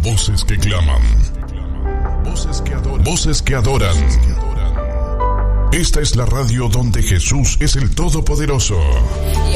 Voces que claman. Voces que adoran. Esta es la radio donde Jesús es el Todopoderoso.